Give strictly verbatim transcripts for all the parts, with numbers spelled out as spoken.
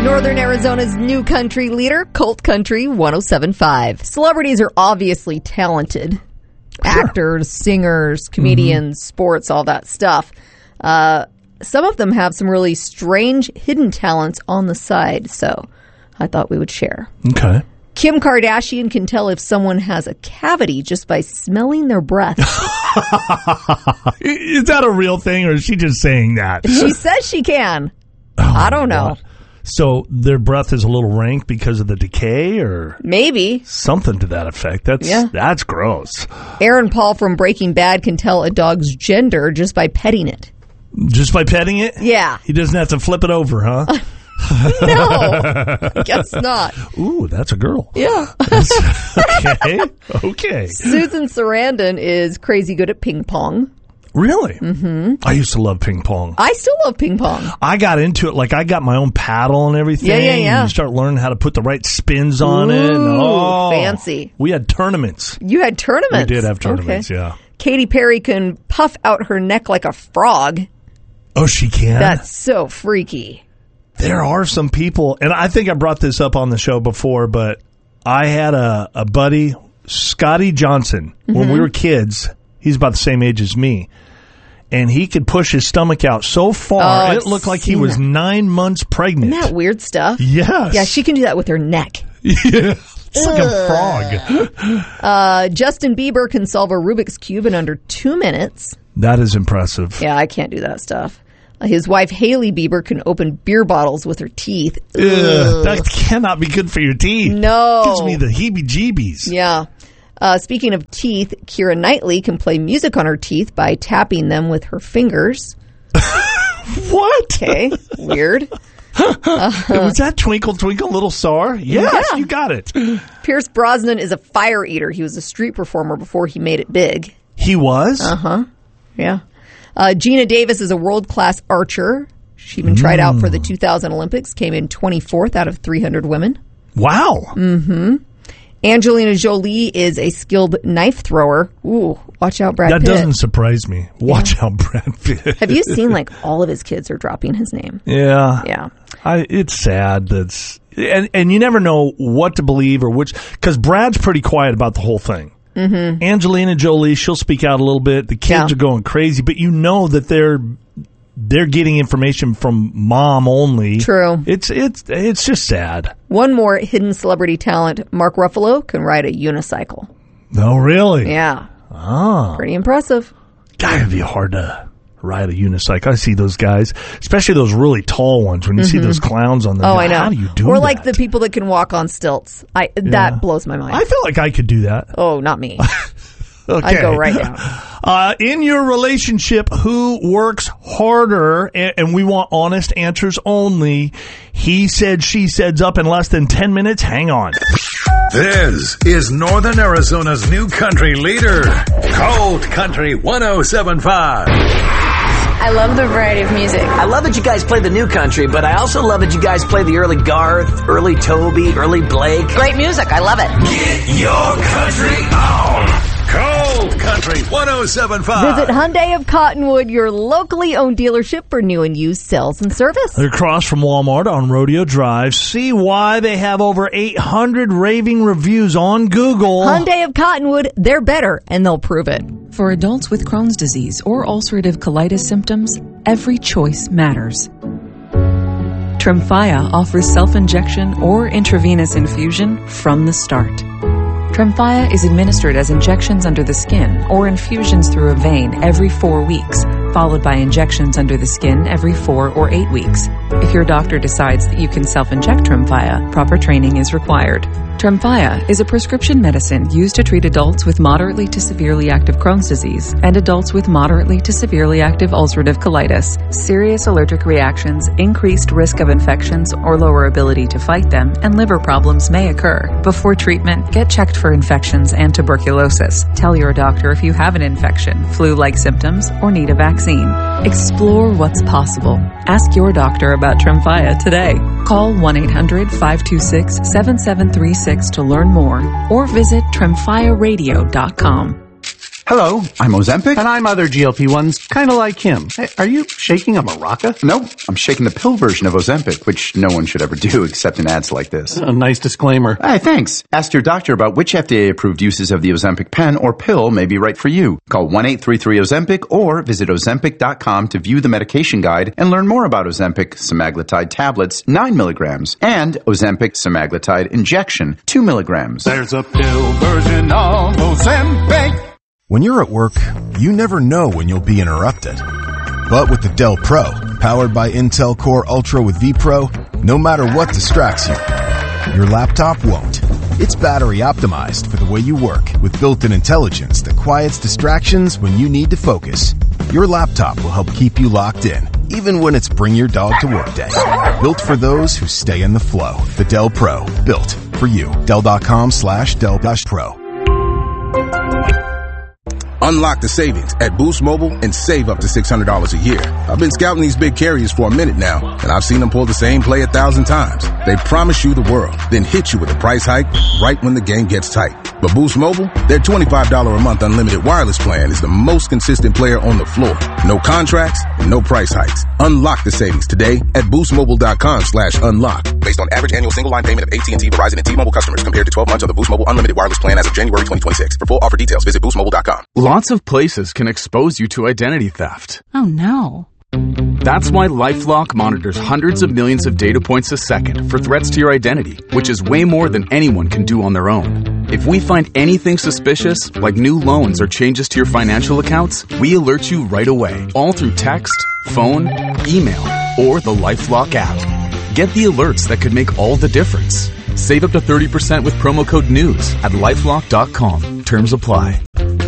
Northern Arizona's new country leader, Colt Country one oh seven point five. Celebrities are obviously talented. Sure. Actors, singers, comedians, mm-hmm. sports, all that stuff. Uh, some of them have some really strange hidden talents on the side, so I thought we would share. Okay. Kim Kardashian can tell if someone has a cavity just by smelling their breath. Is that a real thing, or is she just saying that? She says she can. Oh, I don't know. God. So their breath is a little rank because of the decay, or maybe something to that effect. That's yeah. that's gross. Aaron Paul from Breaking Bad can tell a dog's gender just by petting it. Just by petting it? Yeah. He doesn't have to flip it over, huh? No, I guess not. Ooh, that's a girl. Yeah. Okay. Okay. Susan Sarandon is crazy good at ping pong. Really? Mm-hmm. I used to love ping pong. I still love ping pong. I got into it. Like, I got my own paddle and everything. Yeah, yeah, yeah. And you start learning how to put the right spins on Ooh, it. And, oh, fancy. We had tournaments. You had tournaments? We did have tournaments, okay. yeah. Katy Perry can puff out her neck like a frog. Oh, she can? That's so freaky. There are some people, and I think I brought this up on the show before, but I had a, a buddy, Scotty Johnson, mm-hmm. when we were kids. He's about the same age as me. And he could push his stomach out so far, oh, it looked like he was that. nine months pregnant. Isn't that weird stuff? Yes. Yeah, she can do that with her neck. Yeah, it's Ugh. like a frog. Uh, Justin Bieber can solve a Rubik's Cube in under two minutes. That is impressive. Yeah, I can't do that stuff. Uh, his wife, Hailey Bieber, can open beer bottles with her teeth. Ugh, that cannot be good for your teeth. No. It gives me the heebie-jeebies. Yeah. Uh, speaking of teeth, Keira Knightley can play music on her teeth by tapping them with her fingers. What? Okay, weird. Uh, Was that Twinkle Twinkle Little Star? Yes, yeah. You got it. Pierce Brosnan is a fire eater. He was a street performer before he made it big. He was? Uh-huh. Yeah. Uh, Gina Davis is a world-class archer. She even tried mm. out for the two thousand Olympics, came in twenty-fourth out of three hundred women. Wow. Mm-hmm. Angelina Jolie is a skilled knife thrower. Ooh, watch out, Brad that Pitt. That doesn't surprise me. Watch yeah. out, Brad Pitt. Have you seen, like, all of his kids are dropping his name? Yeah. Yeah. I, it's sad. That's and, and you never know what to believe or which, because Brad's pretty quiet about the whole thing. Mm-hmm. Angelina Jolie, she'll speak out a little bit. The kids yeah. are going crazy, but you know that they're they're getting information from mom only. True. It's it's it's just sad. One more hidden celebrity talent: Mark Ruffalo can ride a unicycle. Oh, really? Yeah. Oh, pretty impressive. God, it'd be hard to ride a unicycle. I see those guys, especially those really tall ones. When you mm-hmm. see those clowns on them, oh, I know. How do you do or that? Or like the people that can walk on stilts. I that yeah. blows my mind. I feel like I could do that. Oh, not me. Okay. I'd go right down. Uh, in your relationship, who works harder? And, and we want honest answers only. He said, she said's up in less than ten minutes. Hang on. This is Northern Arizona's new country leader, Colt Country one oh seven point five. I love the variety of music. I love that you guys play the new country, but I also love that you guys play the early Garth, early Toby, early Blake. Great music. I love it. Get your country on. Colt Country one oh seven point five. Visit Hyundai of Cottonwood, your locally owned dealership for new and used sales and service. They're across from Walmart on Rodeo Drive. See why they have over eight hundred raving reviews on Google. Hyundai of Cottonwood, they're better, and they'll prove it. For adults with Crohn's disease or ulcerative colitis symptoms, every choice matters. Tremfya offers self-injection or intravenous infusion from the start. Tremfya is administered as injections under the skin or infusions through a vein every four weeks, followed by injections under the skin every four or eight weeks. If your doctor decides that you can self-inject Tremfya, proper training is required. Tremfya is a prescription medicine used to treat adults with moderately to severely active Crohn's disease and adults with moderately to severely active ulcerative colitis. Serious allergic reactions, increased risk of infections or lower ability to fight them, and liver problems may occur. Before treatment, get checked for infections and tuberculosis. Tell your doctor if you have an infection, flu-like symptoms, or need a vaccine. Explore what's possible. Ask your doctor about Tremfya today. Call one eight hundred five two six seven seven three six to learn more or visit tremfya radio dot com. Hello, I'm Ozempic. And I'm other G L P ones, kind of like him. Hey, are you shaking a maraca? No, I'm shaking the pill version of Ozempic, which no one should ever do except in ads like this. A nice disclaimer. Hey, thanks. Ask your doctor about which F D A-approved uses of the Ozempic pen or pill may be right for you. Call one eight three three Ozempic or visit Ozempic dot com to view the medication guide and learn more about Ozempic semaglutide tablets, nine milligrams, and Ozempic semaglutide injection, two milligrams. There's a pill version of Ozempic. When you're at work, you never know when you'll be interrupted. But with the Dell Pro, powered by Intel Core Ultra with vPro, no matter what distracts you, your laptop won't. It's battery optimized for the way you work with built-in intelligence that quiets distractions when you need to focus. Your laptop will help keep you locked in, even when it's bring your dog to work day. Built for those who stay in the flow. The Dell Pro, built for you. Dell.com slash Dell dash Pro. Unlock the savings at Boost Mobile and save up to six hundred dollars a year. I've been scouting these big carriers for a minute now, and I've seen them pull the same play a thousand times. They promise you the world, then hit you with a price hike right when the game gets tight. But Boost Mobile, their twenty-five dollars a month unlimited wireless plan is the most consistent player on the floor. No contracts and no price hikes. Unlock the savings today at boostmobile.com slash unlock. Based on average annual single line payment of A T and T, Verizon, and T-Mobile customers compared to twelve months of the Boost Mobile unlimited wireless plan as of January twenty twenty-six. For full offer details, visit boost mobile dot com. Lots of places can expose you to identity theft. Oh no. That's why LifeLock monitors hundreds of millions of data points a second for threats to your identity, which is way more than anyone can do on their own. If we find anything suspicious, like new loans or changes to your financial accounts, we alert you right away, all through text, phone, email, or the LifeLock app. Get the alerts that could make all the difference. Save up to thirty percent with promo code NEWS at lifelock dot com. Terms apply.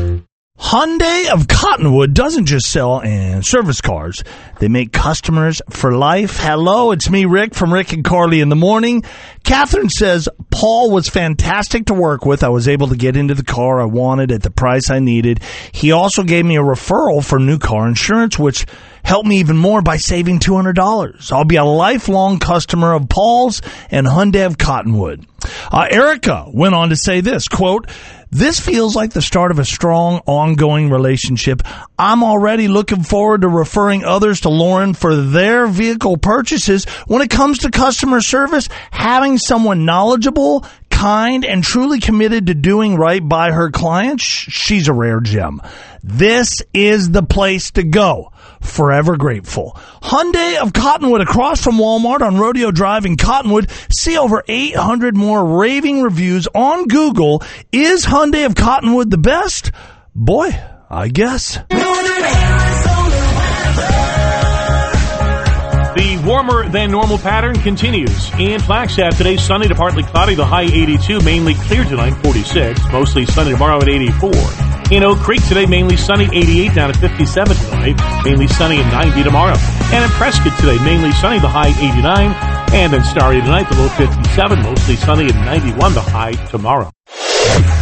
Hyundai of Cottonwood doesn't just sell and service cars. They make customers for life. Hello, it's me, Rick, from Rick and Carly in the Morning. Catherine says, Paul was fantastic to work with. I was able to get into the car I wanted at the price I needed. He also gave me a referral for new car insurance, which helped me even more by saving two hundred dollars. I'll be a lifelong customer of Paul's and Hyundai of Cottonwood. Uh, Erica went on to say this, quote, this feels like the start of a strong, ongoing relationship. I'm already looking forward to referring others to Lauren for their vehicle purchases. When it comes to customer service, having someone knowledgeable, kind, and truly committed to doing right by her clients, she's a rare gem. This is the place to go. Forever grateful. Hyundai of Cottonwood across from Walmart on Rodeo Drive in Cottonwood. See over eight hundred more raving reviews on Google. Is Hyundai of Cottonwood the best? Boy, I guess. The warmer than normal pattern continues. In Flagstaff today, sunny to partly cloudy, the high eighty-two, mainly clear tonight, forty-six, mostly sunny tomorrow at eighty-four. In Oak Creek today, mainly sunny, eighty-eight, down to fifty-seven tonight, mainly sunny and ninety tomorrow. And in Prescott today, mainly sunny, the high eighty-nine, and then starry tonight, the low fifty-seven, mostly sunny and ninety-one, the high tomorrow.